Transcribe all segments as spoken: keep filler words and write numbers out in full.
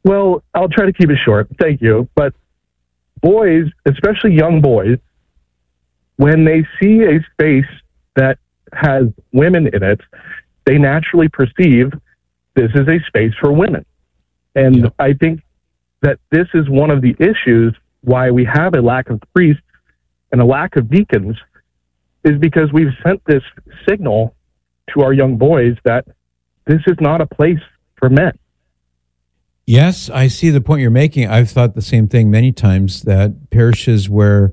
Well, I'll try to keep it short. Thank you. But boys, especially young boys, when they see a space that has women in it, they naturally perceive this is a space for women. And Yeah. I think that this is one of the issues why we have a lack of priests and a lack of deacons, is because we've sent this signal to our young boys that this is not a place for men. Yes, I see the point you're making. I've thought the same thing many times, that parishes where,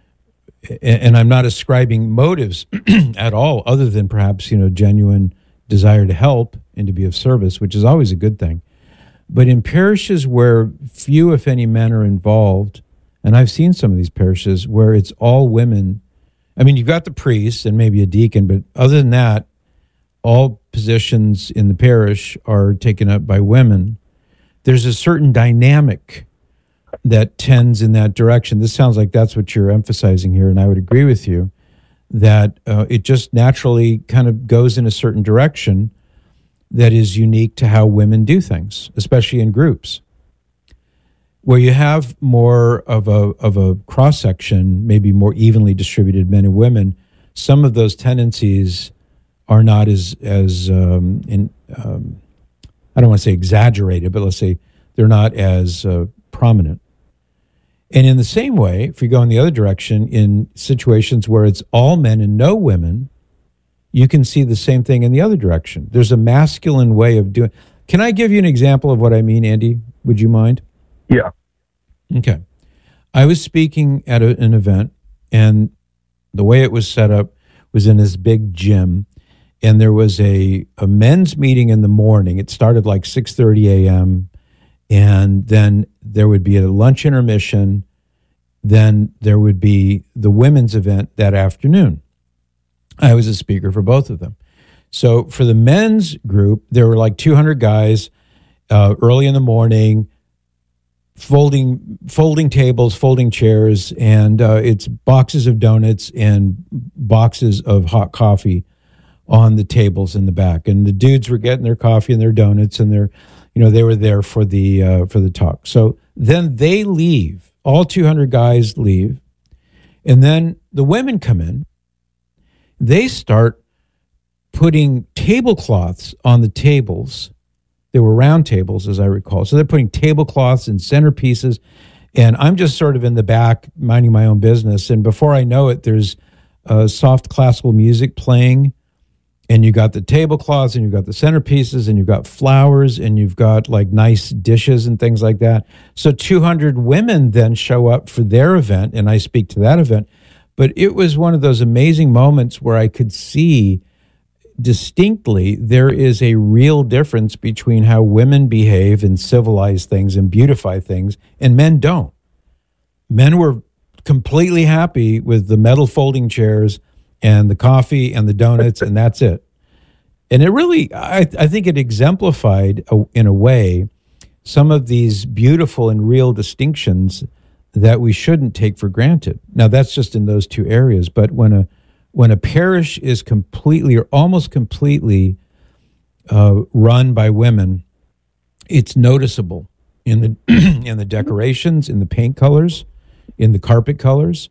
and I'm not ascribing motives at all, other than perhaps, you know, genuine desire to help and to be of service, which is always a good thing. But in parishes where few, if any, men are involved, and I've seen some of these parishes where it's all women. I mean, you've got the priest and maybe a deacon, but other than that, all positions in the parish are taken up by women. There's a certain dynamic that tends in that direction. This sounds like that's what you're emphasizing here, and I would agree with you, that uh, it just naturally kind of goes in a certain direction that is unique to how women do things, especially in groups. Where you have more of a of a cross-section, maybe more evenly distributed men and women, some of those tendencies are not as, as um, in, um, I don't want to say exaggerated, but let's say they're not as uh, prominent. And in the same way, if you go in the other direction, in situations where it's all men and no women, you can see the same thing in the other direction. There's a masculine way of doing. Can I give you an example of what I mean, Andy? Would you mind? Yeah. Okay. I was speaking at a, an event, and the way it was set up was in this big gym, and there was a, a men's meeting in the morning. It started like six thirty a.m., and then there would be a lunch intermission. Then there would be the women's event that afternoon. I was a speaker for both of them. So for the men's group, there were like two hundred guys uh, early in the morning, folding folding tables, folding chairs, and uh, it's boxes of donuts and boxes of hot coffee on the tables in the back. And the dudes were getting their coffee and their donuts, and their, you know, they were there for the uh, for the talk. So then they leave. All two hundred guys leave, and then the women come in. They start putting tablecloths on the tables. They were round tables, as I recall. So they're putting tablecloths and centerpieces, and I'm just sort of in the back minding my own business. And before I know it, there's uh, soft classical music playing, and you got the tablecloths, and you've got the centerpieces, and you've got flowers, and you've got like nice dishes and things like that. So two hundred women then show up for their event, and I speak to that event. But it was one of those amazing moments where I could see distinctly there is a real difference between how women behave and civilize things and beautify things, and men don't. Men were completely happy with the metal folding chairs and the coffee and the donuts, and that's it. And it really, I, I think it exemplified, a, in a way, some of these beautiful and real distinctions that we shouldn't take for granted. Now, that's just in those two areas, but when a when a parish is completely or almost completely uh, run by women, it's noticeable in the in the decorations, in the paint colors, in the carpet colors.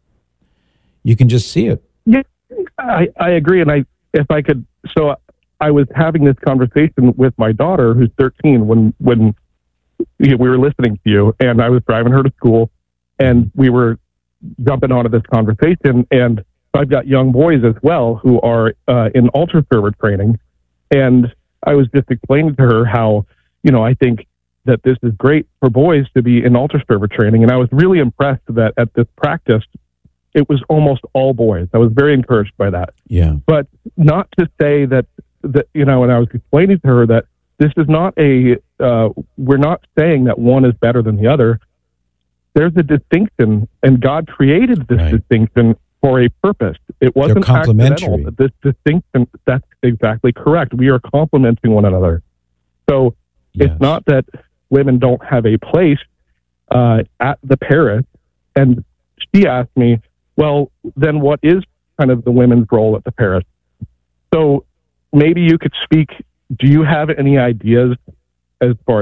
You can just see it. Yeah, I, I agree. And I, if I could, so I was having this conversation with my daughter, who's thirteen, when when we were listening to you, and I was driving her to school, and we were jumping onto this conversation. And I've got young boys as well who are uh, in altar server training, and I was just explaining to her how, you know, I think that this is great for boys to be in altar server training, and I was really impressed that at this practice, it was almost all boys. I was very encouraged by that. Yeah. But not to say that, that you know, and I was explaining to her that this is not a, uh, we're not saying that one is better than the other. There's a distinction, and God created this right. distinction for a purpose. It wasn't accidental, but this distinction, that's exactly correct. We are complementing one another. So yes. It's not that women don't have a place uh, at the parish. And she asked me, well, then what is kind of the women's role at the parish? So maybe you could speak, do you have any ideas as far